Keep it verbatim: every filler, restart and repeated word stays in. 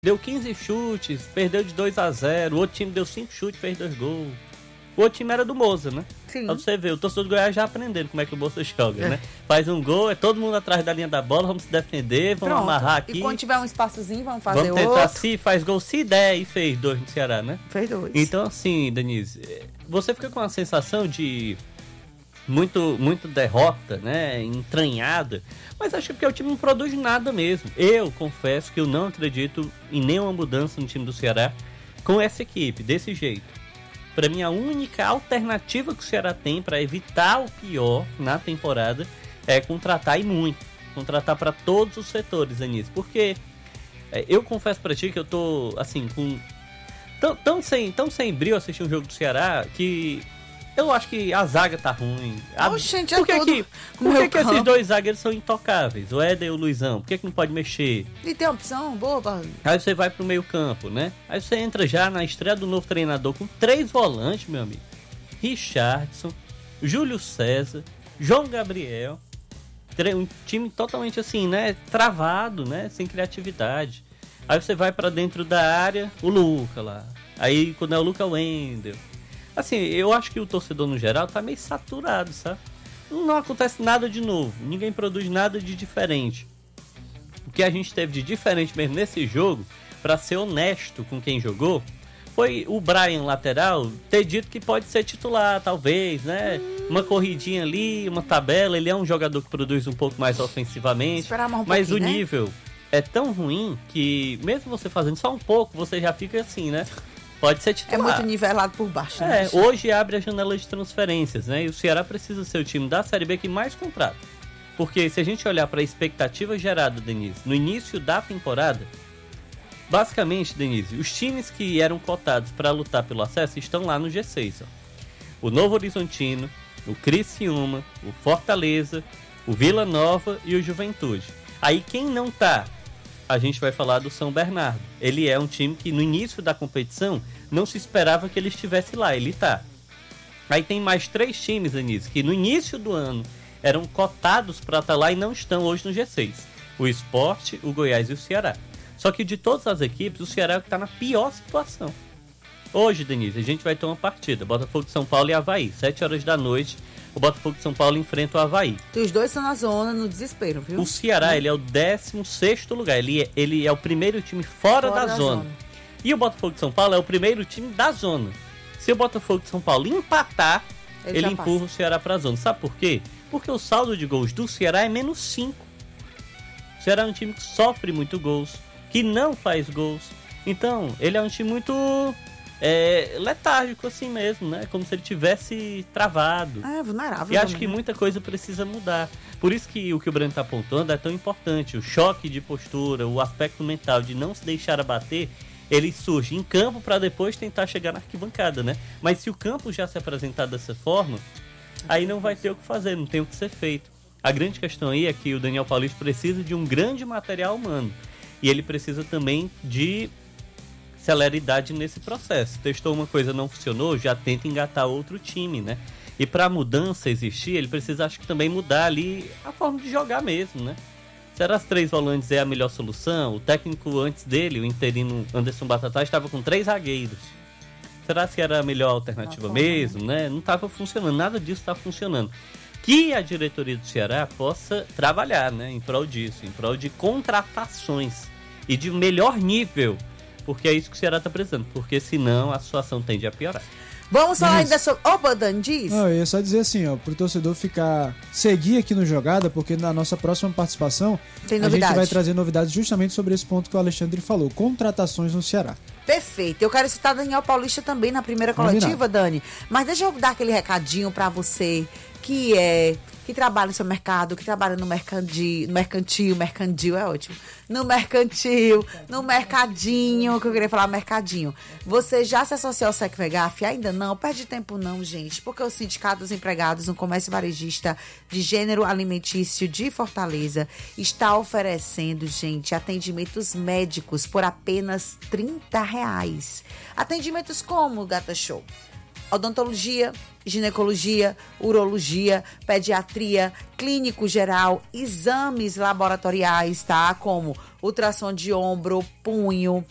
deu quinze chutes, perdeu de dois a zero, o outro time deu cinco chutes, fez dois gols. O outro time era do Moza, né? Sim. Pra você ver, o torcedor do Goiás já aprendendo como é que o Moza joga, é. né? Faz um gol, é todo mundo atrás da linha da bola, vamos se defender, vamos Pronto. amarrar aqui. E quando tiver um espaçozinho, vamos fazer outro. Vamos tentar, se faz gol, se der, e fez dois no Ceará, né? Fez dois. Então, assim, Denise, você fica com a sensação de muito, muito derrota, né? Entranhada, mas acho que o time não produz nada mesmo. Eu confesso que eu não acredito em nenhuma mudança no time do Ceará com essa equipe, desse jeito. Para mim, a única alternativa que o Ceará tem para evitar o pior na temporada é contratar e muito. Contratar para todos os setores, Denise. Porque é, eu confesso para ti que eu tô, assim, com tão, tão, sem, tão sem brilho assistir um jogo do Ceará que eu acho que a zaga tá ruim. A... Oh, gente, é por que, todo que, por que, que esses dois zagueiros são intocáveis? O Éder e o Luizão. Por que, que não pode mexer? E tem uma opção boa, pra... Aí você vai pro meio campo, né? Aí você entra já na estreia do novo treinador com três volantes, meu amigo. Richardson, Júlio César, João Gabriel. Um time totalmente assim, né? Travado, né? Sem criatividade. Aí você vai pra dentro da área, o Luca lá. Aí quando é o Luca, o Wendel. Assim, eu acho que o torcedor no geral tá meio saturado, sabe? Não acontece nada de novo, ninguém produz nada de diferente. O que a gente teve de diferente mesmo nesse jogo, pra ser honesto com quem jogou, foi o Brian, lateral, ter dito que pode ser titular, talvez, né? Uma corridinha ali, uma tabela, ele é um jogador que produz um pouco mais ofensivamente, um mas o né? nível é tão ruim que mesmo você fazendo só um pouco, você já fica assim, né? Pode ser titular. É muito nivelado por baixo. Né? É, hoje abre a janela de transferências, né? E o Ceará precisa ser o time da Série B que mais contrata. Porque se a gente olhar para a expectativa gerada, Denise, no início da temporada, basicamente, Denise, os times que eram cotados para lutar pelo acesso estão lá no G seis. Ó. O Novo Horizontino, o Criciúma, o Fortaleza, o Vila Nova e o Juventude. Aí quem não tá... A gente vai falar do São Bernardo. Ele é um time que no início da competição não se esperava que ele estivesse lá. Ele tá. Aí tem mais três times, Denise, que no início do ano eram cotados para estar lá e não estão hoje no G seis. O Sport, o Goiás e o Ceará. Só que de todas as equipes, o Ceará é o que está na pior situação. Hoje, Denise, a gente vai ter uma partida. Botafogo de São Paulo e Avaí. sete horas da noite. O Botafogo de São Paulo enfrenta o Avaí. E os dois estão na zona, no desespero, viu? O Ceará, ele é o décimo sexto lugar. Ele é, ele é o primeiro time fora, fora da, da zona. zona. E o Botafogo de São Paulo é o primeiro time da zona. Se o Botafogo de São Paulo empatar, ele, ele empurra passa. o Ceará para a zona. Sabe por quê? Porque o saldo de gols do Ceará é menos cinco. O Ceará é um time que sofre muito gols, que não faz gols. Então, ele é um time muito... É, letárgico assim mesmo, né? Como se ele tivesse travado. É, vulnerável. E acho que muita coisa precisa mudar. Por isso que o que o Breno está apontando é tão importante. O choque de postura, o aspecto mental de não se deixar abater, ele surge em campo para depois tentar chegar na arquibancada, né? Mas se o campo já se apresentar dessa forma, aí não vai ter o que fazer, não tem o que ser feito. A grande questão aí é que o Daniel Paulista precisa de um grande material humano. E ele precisa também de... celeridade nesse processo. Testou uma coisa, não funcionou, já tenta engatar outro time, né? E para a mudança existir, ele precisa, acho que também mudar ali a forma de jogar mesmo, né? Será as três volantes é a melhor solução? O técnico antes dele, o interino Anderson Batatas, estava com três zagueiros. Será que era a melhor alternativa tá mesmo, né? Não estava funcionando, nada disso está funcionando. Que a diretoria do Ceará possa trabalhar, né? Em prol disso, em prol de contratações e de melhor nível. Porque é isso que o Ceará está precisando. Porque senão a situação tende a piorar. Vamos falar ainda sobre... Opa, Dan, diz. Não, eu ia só dizer assim, ó, pro torcedor ficar... Seguir aqui no Jogada, porque na nossa próxima participação... Tem a novidade. gente vai trazer novidades justamente sobre esse ponto que o Alexandre falou. Contratações no Ceará. Perfeito. Eu quero citar Daniel Paulista também na primeira coletiva, Combinado. Dani. Mas deixa eu dar aquele recadinho pra você que é... que trabalha no seu mercado, que trabalha no mercantil, no mercantil, mercantil é ótimo, no mercantil, no mercadinho, que eu queria falar mercadinho. Você já se associou ao SECVEGAF? Ainda não? Perde tempo não, gente, porque o Sindicato dos Empregados no Comércio Varejista de Gênero Alimentício de Fortaleza está oferecendo, gente, atendimentos médicos por apenas trinta reais. Atendimentos como, Gata Show? Odontologia, ginecologia, urologia, pediatria, clínico geral, exames laboratoriais, tá? Como ultrassom de ombro, punho,